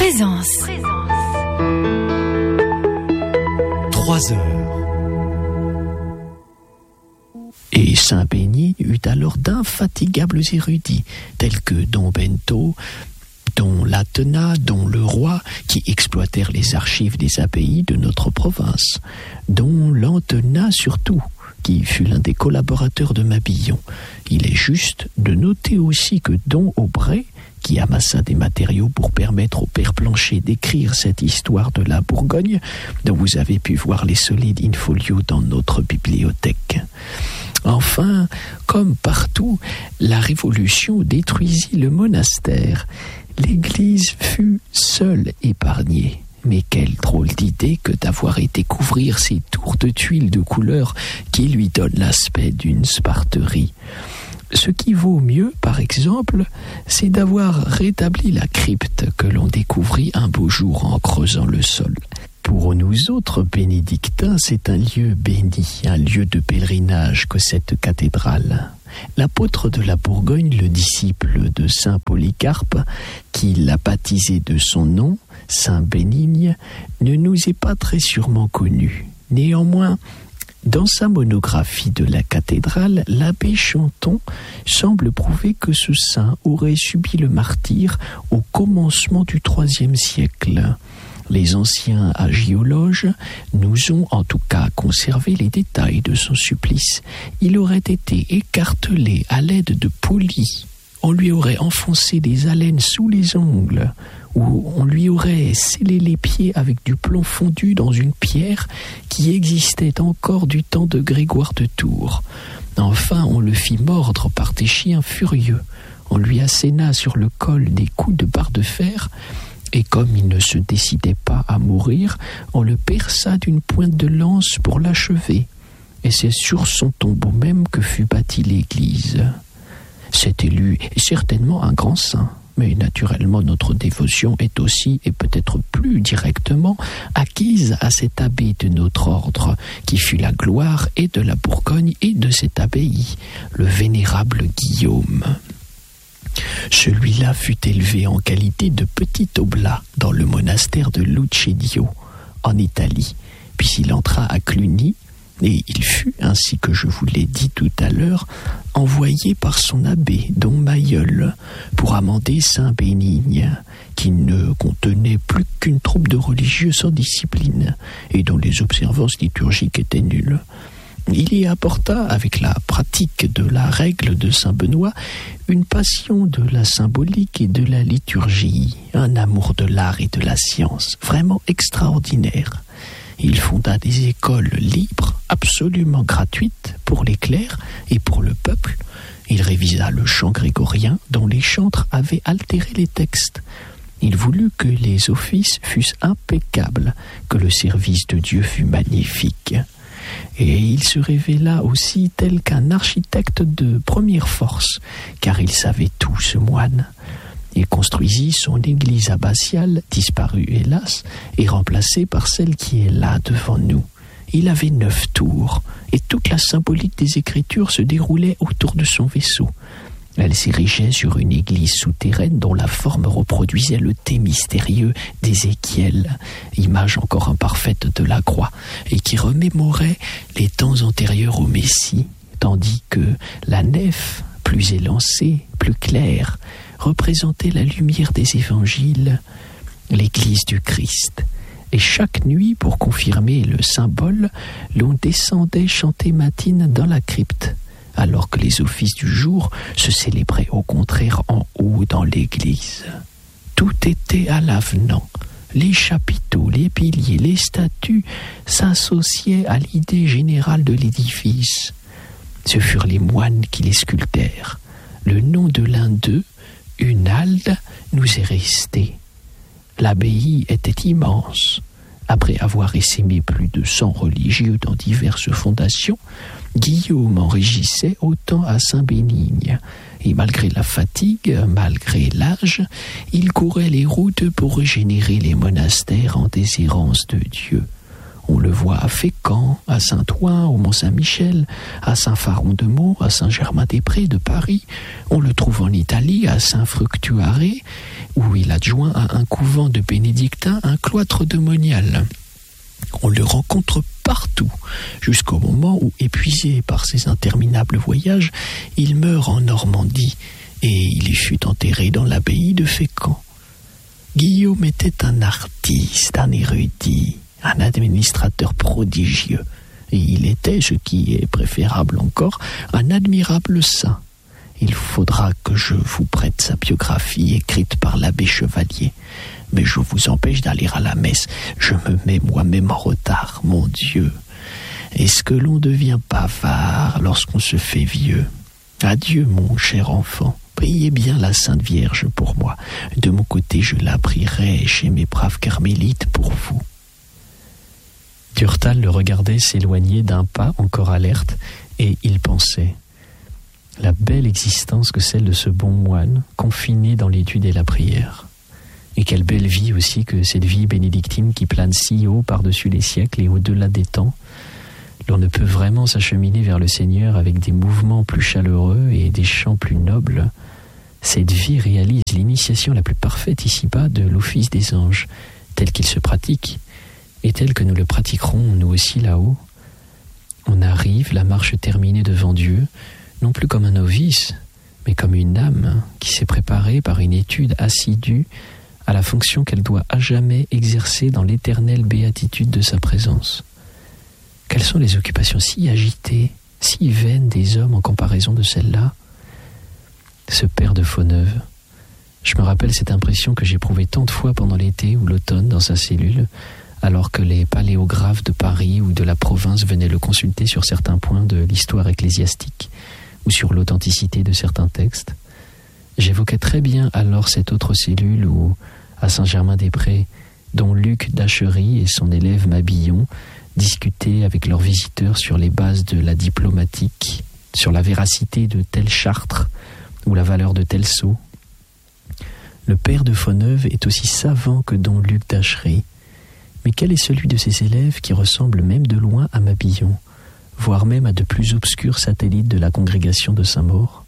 Présence. 3 heures. Et saint Bénigne eut alors d'infatigables érudits, tels que don Bento, don Latenat, don Leroy, qui exploitèrent les archives des abbayes de notre province, don Lantenat surtout, qui fut l'un des collaborateurs de Mabillon. Il est juste de noter aussi que don Aubray, qui amassa des matériaux pour permettre au père Planchet d'écrire cette histoire de la Bourgogne, dont vous avez pu voir les solides in-folio dans notre bibliothèque. Enfin, comme partout, la Révolution détruisit le monastère. L'Église fut seule épargnée. Mais quelle drôle d'idée que d'avoir été couvrir ces tours de tuiles de couleur qui lui donnent l'aspect d'une sparterie. Ce qui vaut mieux, par exemple, c'est d'avoir rétabli la crypte que l'on découvrit un beau jour en creusant le sol. Pour nous autres bénédictins, c'est un lieu béni, un lieu de pèlerinage que cette cathédrale. L'apôtre de la Bourgogne, le disciple de saint Polycarpe, qui l'a baptisé de son nom, saint Bénigne, ne nous est pas très sûrement connu. Néanmoins, dans sa monographie de la cathédrale, l'abbé Chanton semble prouver que ce saint aurait subi le martyre au commencement du IIIe siècle. Les anciens agiologes nous ont en tout cas conservé les détails de son supplice. Il aurait été écartelé à l'aide de poulies. On lui aurait enfoncé des alênes sous les ongles, ou on lui aurait scellé les pieds avec du plomb fondu dans une pierre qui existait encore du temps de Grégoire de Tours. Enfin, on le fit mordre par des chiens furieux. On lui asséna sur le col des coups de barre de fer, et comme il ne se décidait pas à mourir, on le perça d'une pointe de lance pour l'achever. Et c'est sur son tombeau même que fut bâtie l'église. Cet élu est certainement un grand saint, mais naturellement notre dévotion est aussi, et peut-être plus directement, acquise à cet abbé de notre ordre, qui fut la gloire et de la Bourgogne et de cette abbaye, le vénérable Guillaume. Celui-là fut élevé en qualité de petit oblat dans le monastère de Lucedio, en Italie, puis il entra à Cluny, et il fut, ainsi que je vous l'ai dit tout à l'heure, envoyé par son abbé, don Mailleul, pour amender saint Bénigne, qui ne contenait plus qu'une troupe de religieux sans discipline, et dont les observances liturgiques étaient nulles. Il y apporta, avec la pratique de la règle de saint Benoît, une passion de la symbolique et de la liturgie, un amour de l'art et de la science, vraiment extraordinaire. Il fonda des écoles libres, absolument gratuites, pour les clercs et pour le peuple. Il révisa le chant grégorien, dont les chantres avaient altéré les textes. Il voulut que les offices fussent impeccables, que le service de Dieu fût magnifique. Et il se révéla aussi tel qu'un architecte de première force, car il savait tout, ce moine. Il construisit son église abbatiale, disparue hélas, et remplacée par celle qui est là devant nous. Il avait 9 tours, et toute la symbolique des Écritures se déroulait autour de son vaisseau. Elle s'érigeait sur une église souterraine dont la forme reproduisait le thé mystérieux d'Ézéchiel, image encore imparfaite de la croix, et qui remémorait les temps antérieurs au Messie, tandis que la nef, plus élancée, plus claire, représentait la lumière des évangiles, l'église du Christ. Et chaque nuit, pour confirmer le symbole, l'on descendait chanter matines dans la crypte, alors que les offices du jour se célébraient au contraire en haut dans l'église. Tout était à l'avenant. Les chapiteaux, les piliers, les statues s'associaient à l'idée générale de l'édifice. Ce furent les moines qui les sculptèrent. Le nom de l'un d'eux, Hunald, nous est resté. L'abbaye était immense. Après avoir essaimé plus de 100 religieux dans diverses fondations, Guillaume en régissait autant à Saint-Bénigne. Et malgré la fatigue, malgré l'âge, il courait les routes pour régénérer les monastères en déshérence de Dieu. On le voit à Fécamp, à Saint-Ouen, au Mont-Saint-Michel, à Saint-Faron-de-Meaux, à Saint-Germain-des-Prés de Paris. On le trouve en Italie, à Saint-Fructuare, où il adjoint à un couvent de bénédictins un cloître de Monial. On le rencontre partout, jusqu'au moment où, épuisé par ses interminables voyages, il meurt en Normandie et il y fut enterré dans l'abbaye de Fécamp. Guillaume était un artiste, un érudit, un administrateur prodigieux, et il était, ce qui est préférable encore, un admirable saint. Il faudra que je vous prête sa biographie écrite par l'abbé Chevalier, mais je vous empêche d'aller à la messe. Je me mets moi-même en retard, mon Dieu. Est-ce que l'on devient bavard lorsqu'on se fait vieux? Adieu, mon cher enfant. Priez bien la Sainte Vierge pour moi. De mon côté, je la prierai chez mes braves carmélites pour vous. Durtal le regardait s'éloigner d'un pas encore alerte, et il pensait: la belle existence que celle de ce bon moine, confiné dans l'étude et la prière. Et quelle belle vie aussi que cette vie bénédictine qui plane si haut par-dessus les siècles et au-delà des temps. L'on ne peut vraiment s'acheminer vers le Seigneur avec des mouvements plus chaleureux et des chants plus nobles. Cette vie réalise l'initiation la plus parfaite ici-bas de l'office des anges, tel qu'il se pratique, et tel que nous le pratiquerons nous aussi là-haut. On arrive, la marche terminée devant Dieu, non plus comme un novice, mais comme une âme qui s'est préparée par une étude assidue à la fonction qu'elle doit à jamais exercer dans l'éternelle béatitude de sa présence. Quelles sont les occupations si agitées, si vaines des hommes en comparaison de celle-là? Ce père de Fauneuve, je me rappelle cette impression que j'éprouvais tant de fois pendant l'été ou l'automne dans sa cellule, alors que les paléographes de Paris ou de la province venaient le consulter sur certains points de l'histoire ecclésiastique ou sur l'authenticité de certains textes. J'évoquais très bien alors cette autre cellule où, à Saint-Germain-des-Prés, dont Luc d'Achery et son élève Mabillon discutaient avec leurs visiteurs sur les bases de la diplomatique, sur la véracité de tel Chartres ou la valeur de tel sceau. Le père de Fauneuve est aussi savant que don Luc d'Achery, mais quel est celui de ses élèves qui ressemble même de loin à Mabillon, voire même à de plus obscurs satellites de la congrégation de Saint-Maur?